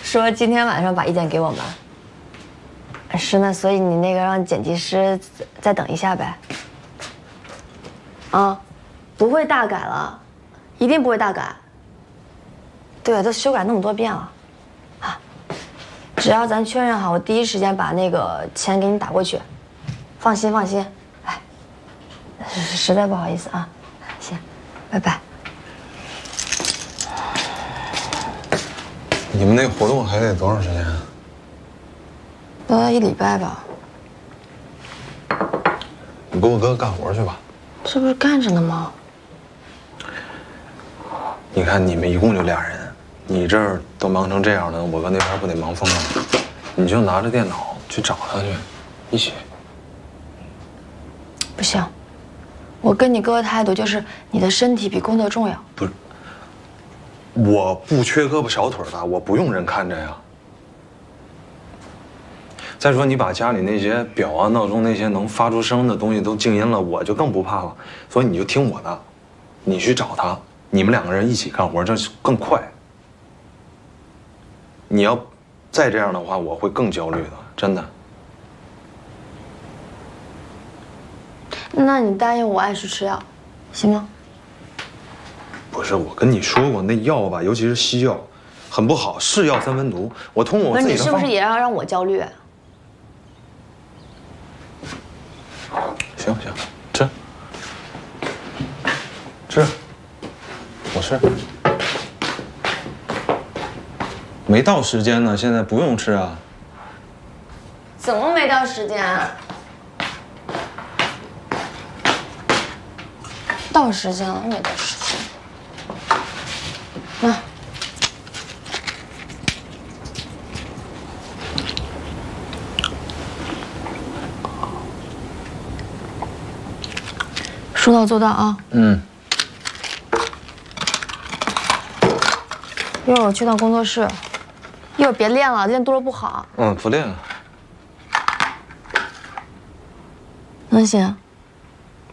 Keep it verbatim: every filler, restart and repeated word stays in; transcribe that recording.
说今天晚上把意见给我们。是呢，所以你那个让剪辑师再等一下呗。啊，不会大改了，一定不会大改。对，都修改那么多遍了，啊，只要咱确认好，我第一时间把那个钱给你打过去。放心，放心。哎，实在不好意思啊，行，拜拜。 你们那活动还得多长时间啊？ 大概一礼拜吧。 你给我哥干活去吧。 这不是干着呢吗？ 你看你们一共就俩人，你这儿都忙成这样了，我哥那边不得忙疯了吗？你就拿着电脑去找他去，一起。 不行，我跟你哥的态度就是你的身体比工作重要。 不是。 我不缺胳膊少腿的，我不用人看着呀。再说你把家里那些表啊、闹钟那些能发出声的东西都静音了，我就更不怕了。所以你就听我的，你去找他，你们两个人一起干活，这更快。你要再这样的话，我会更焦虑的，真的。 那你答应我按时吃药，行吗？ 不是，我跟你说过，那药吧，尤其是西药，很不好，是药三分毒。我通过我自己的方法。 不是，你是不是也要让我焦虑？ 行行，吃，吃，我吃。没到时间呢，现在不用吃啊。 怎么没到时间？到时间了，没到时间。 那，说到做到啊！嗯。一会儿我去趟工作室，一会儿别练了，练多了不好。 嗯，不练了。 能行。